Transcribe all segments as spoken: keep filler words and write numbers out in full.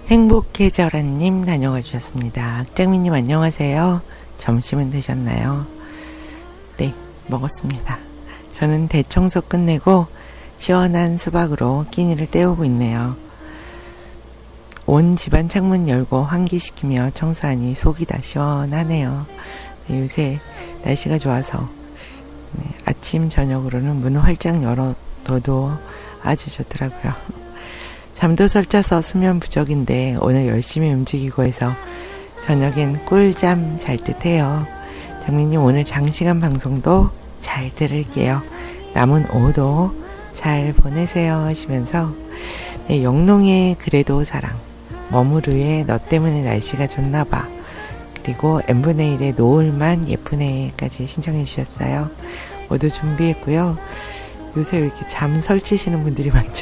행복계절한님 다녀가 주셨습니다. 악장미님 안녕하세요. 점심은 드셨나요? 네, 먹었습니다. 저는 대청소 끝내고 시원한 수박으로 끼니를 때우고 있네요. 온 집안 창문 열고 환기시키며 청소하니 속이 다 시원하네요. 네, 요새 날씨가 좋아서 네, 아침 저녁으로는 문을 활짝 열어둬도 아주 좋더라고요. 잠도 설쳐서 수면 부족인데 오늘 열심히 움직이고 해서 저녁엔 꿀잠 잘 듯 해요. 장미님 오늘 장시간 방송도 잘 들을게요. 남은 오후도 잘 보내세요 하시면서 네, 영롱의 그래도 사랑, 머무르의 너 때문에 날씨가 좋나봐, 그리고 엠분의 일의 노을만 예쁘네까지 신청해 주셨어요. 모두 준비했고요. 요새 왜 이렇게 잠 설치시는 분들이 많죠.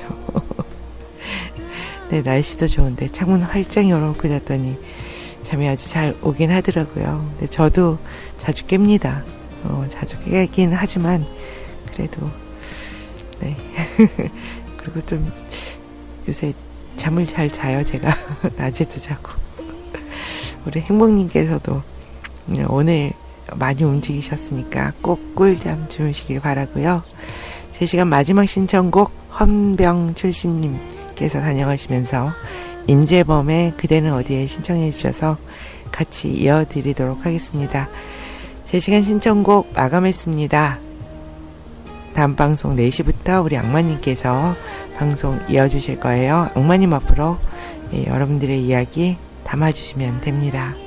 네, 날씨도 좋은데 창문 활짝 열어놓고 잤더니 잠이 아주 잘 오긴 하더라고요. 근데 저도 자주 깹니다. 어, 자주 깨긴 하지만 그래도 네. 그리고 좀 요새 잠을 잘 자요. 제가 낮에도 자고. 우리 행복님께서도 오늘 많이 움직이셨으니까 꼭 꿀잠 주무시길 바라고요. 제 시간 마지막 신청곡 헌병출신님 께서 다녀가시면서 임재범의 그대는 어디에 신청해 주셔서 같이 이어드리도록 하겠습니다. 제 시간 신청곡 마감했습니다. 다음 방송 네 시부터 우리 악마님께서 방송 이어주실 거예요. 악마님 앞으로 예, 여러분들의 이야기 담아주시면 됩니다.